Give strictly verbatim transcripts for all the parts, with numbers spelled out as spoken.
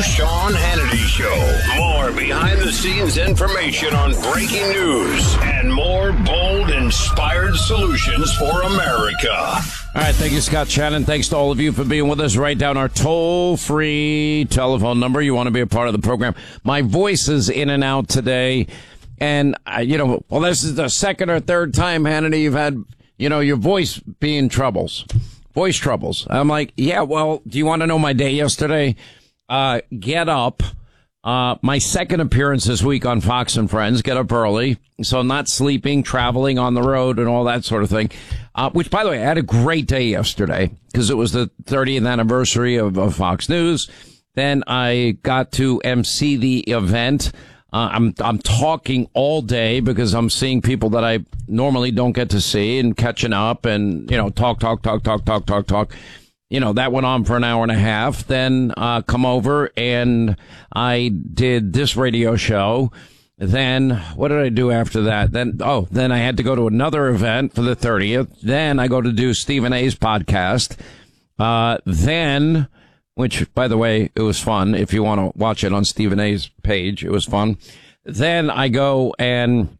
Sean Hannity Show. More behind-the-scenes information on breaking news and more bold, inspired solutions for America. All right, thank you, Scott Shannon. Thanks to all of you for being with us. Write down our toll-free telephone number. You want to be a part of the program. My voice is in and out today. And, uh, you know, well, this is the second or third time, Hannity, you've had, you know, your voice being troubles. Voice troubles. I'm like, yeah, well, do you want to know my day yesterday? Uh, get up. Uh, my second appearance this week on Fox and Friends. Get up early. So not sleeping, traveling on the road and all that sort of thing. Uh, which, by the way, I had a great day yesterday because it was the thirtieth anniversary of, of Fox News. Then I got to emcee the event. Uh, I'm, I'm talking all day because I'm seeing people that I normally don't get to see and catching up and, you know, talk, talk, talk, talk, talk, talk, talk. You know, that went on for an hour and a half. Then, uh, come over and I did this radio show. Then what did I do after that? Then, oh, then I had to go to another event for the thirtieth. Then I go to do Stephen A's podcast. Uh, then, which, by the way, it was fun. If you want to watch it on Stephen A's page, it was fun. Then I go and,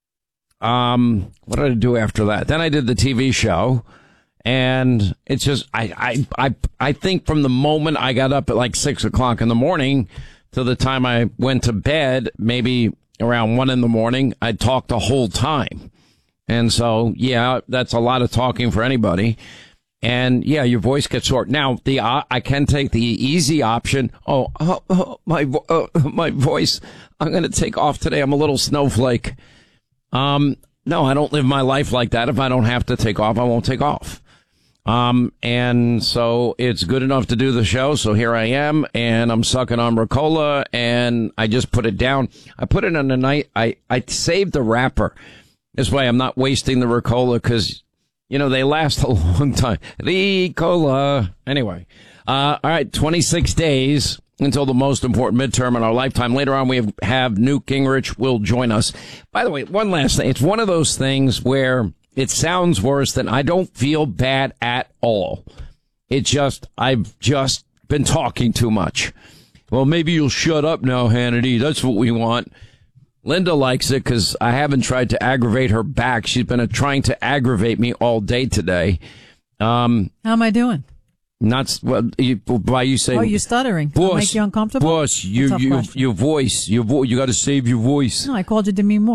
um, what did I do after that? Then I did the T V show. And it's just, I, I, I, I think from the moment I got up at like six o'clock in the morning to the time I went to bed, maybe around one in the morning, I talked the whole time. And so, yeah, that's a lot of talking for anybody. And yeah, your voice gets short. Now, the uh, I can take the easy option. Oh, oh, oh my vo- uh, my voice. I'm going to take off today. I'm a little snowflake. Um, no, I don't live my life like that. If I don't have to take off, I won't take off. Um, and so it's good enough to do the show. So here I am, and I'm sucking on Ricola, and I just put it down. I put it on the night. I I saved the wrapper. This way, I'm not wasting the Ricola because, you know, they last a long time. Ricola. Anyway, uh, all right, twenty-six days until the most important midterm in our lifetime. Later on, we have, have Newt Gingrich will join us. By the way, one last thing. It's one of those things where it sounds worse than I don't feel bad at all. It just, I've just been talking too much. Well, maybe you'll shut up now, Hannity. That's what we want. Linda likes it because I haven't tried to aggravate her back. She's been uh, trying to aggravate me all day today. Um, How am I doing? Not well. You, why you say? Oh, you're stuttering. Boss, Make you uncomfortable? Boss, you, you, your voice, your vo- You got to save your voice. No, I called you Demi Moore.